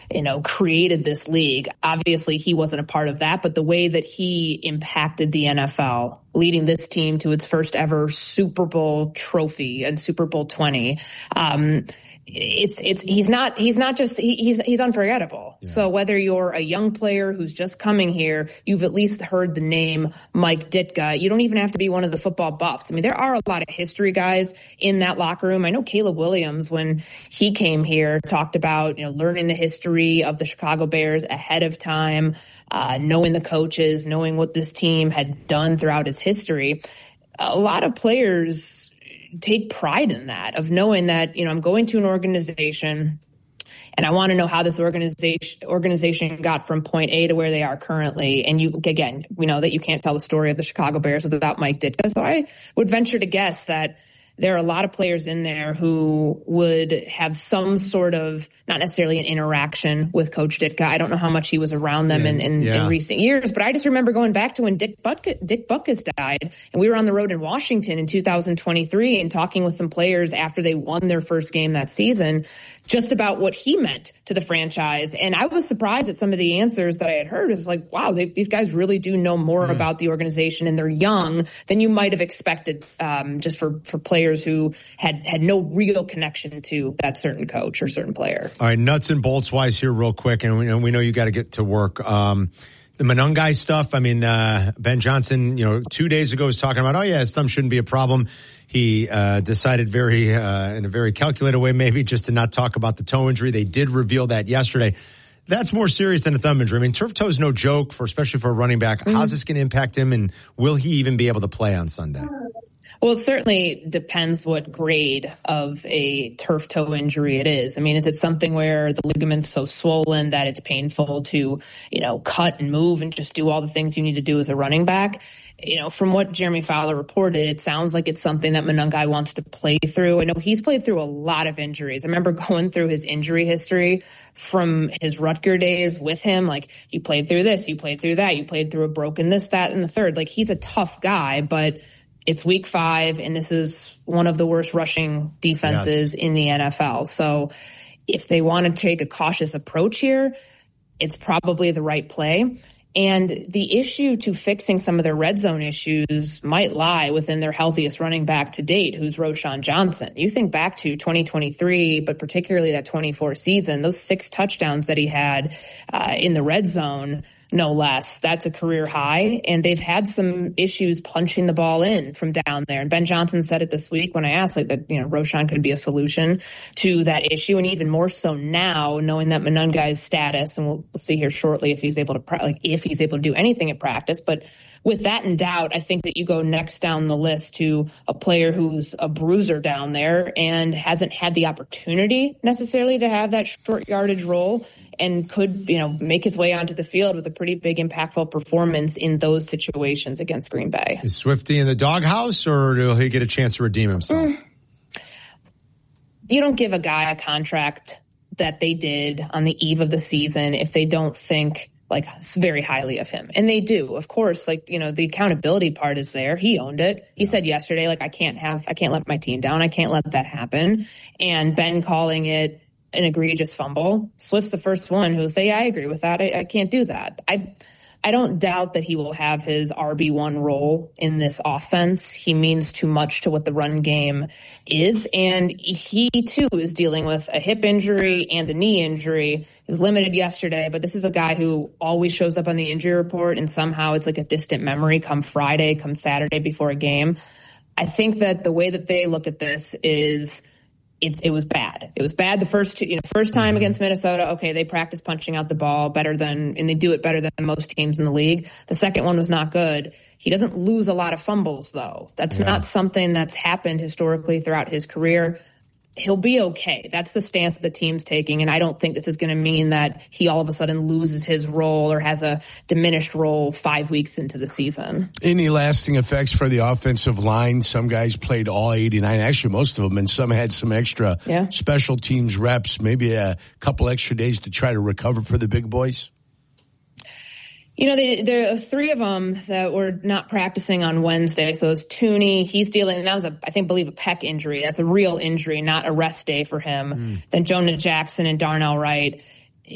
created this league. Obviously, he wasn't a part of that, but the way that he impacted the NFL, leading this team to its first ever Super Bowl trophy and Super Bowl 20, he's unforgettable. Yeah. So whether you're a young player who's just coming here, you've at least heard the name Mike Ditka. You don't even have to be one of the football buffs. I mean, there are a lot of history guys in that locker room. I know Caleb Williams, when he came here, talked about, learning the history of the Chicago Bears ahead of time, knowing the coaches, knowing what this team had done throughout its history. A lot of players take pride in that, of knowing that, I'm going to an organization and I want to know how this organization got from point A to where they are currently. And we know that you can't tell the story of the Chicago Bears without Mike Ditka. So I would venture to guess that there are a lot of players in there who would have some sort of, not necessarily an interaction with Coach Ditka. I don't know how much he was around them in recent years, but I just remember going back to when Dick Butkus died, and we were on the road in Washington in 2023 and talking with some players after they won their first game that season, just about what he meant to the franchise. And I was surprised at some of the answers that I had heard. It was like, wow, these guys really do know more about the organization, and they're young than you might have expected, just for players who had no real connection to that certain coach or certain player. All right, nuts and bolts wise here real quick, and we know you got to get to work. The Monangai stuff, I mean, Ben Johnson, 2 days ago was talking about, his thumb shouldn't be a problem. He decided in a very calculated way maybe just to not talk about the toe injury. They did reveal that yesterday. That's more serious than a thumb injury. I mean, turf toe is no joke, especially for a running back. Mm-hmm. How's this going to impact him, and will he even be able to play on Sunday? Well, it certainly depends what grade of a turf toe injury it is. I mean, is it something where the ligament's so swollen that it's painful to, cut and move and just do all the things you need to do as a running back? From what Jeremy Fowler reported, it sounds like it's something that Monangai wants to play through. I know he's played through a lot of injuries. I remember going through his injury history from his Rutger days with him. Like, you played through this, you played through that, you played through a broken this, that, and the third. Like, he's a tough guy, but it's week 5, and this is one of the worst rushing defenses in the NFL. So if they want to take a cautious approach here, it's probably the right play. And the issue to fixing some of their red zone issues might lie within their healthiest running back to date, who's Roschon Johnson. You think back to 2023, but particularly that 24 season, those 6 touchdowns that he had in the red zone, no less. That's a career high, and they've had some issues punching the ball in from down there. And Ben Johnson said it this week when I asked, that Roschon could be a solution to that issue, and even more so now, knowing that Monangai's status, and we'll see here shortly if he's able to do anything at practice. But with that in doubt, I think that you go next down the list to a player who's a bruiser down there and hasn't had the opportunity necessarily to have that short yardage role, and could, make his way onto the field with a pretty big impactful performance in those situations against Green Bay. Is Swifty in the doghouse, or will he get a chance to redeem himself? You don't give a guy a contract that they did on the eve of the season if they don't think very highly of him. And they do, of course. The accountability part is there. He owned it. He said yesterday, I can't let my team down. I can't let that happen. And Ben calling it an egregious fumble. Swift's the first one who'll say, I agree with that. I can't do that. I don't doubt that he will have his RB1 role in this offense. He means too much to what the run game is. And he, too, is dealing with a hip injury and a knee injury. He was limited yesterday, but this is a guy who always shows up on the injury report, and somehow it's like a distant memory come Friday, come Saturday before a game. I think that the way that they look at this is it was bad. It was bad the first time against Minnesota. Okay, they practice punching out the ball and they do it better than most teams in the league. The second one was not good. He doesn't lose a lot of fumbles, though. That's not something that's happened historically throughout his career. He'll be okay. That's the stance that the team's taking, and I don't think this is going to mean that he all of a sudden loses his role or has a diminished role 5 weeks into the season. Any lasting effects for the offensive line? Some guys played all 89, actually most of them, and some had some extra special teams reps, maybe a couple extra days to try to recover for the big boys. There are 3 of them that were not practicing on Wednesday. So it's Tooney. He's dealing, and that was a pec injury. That's a real injury, not a rest day for him. Then Jonah Jackson and Darnell Wright.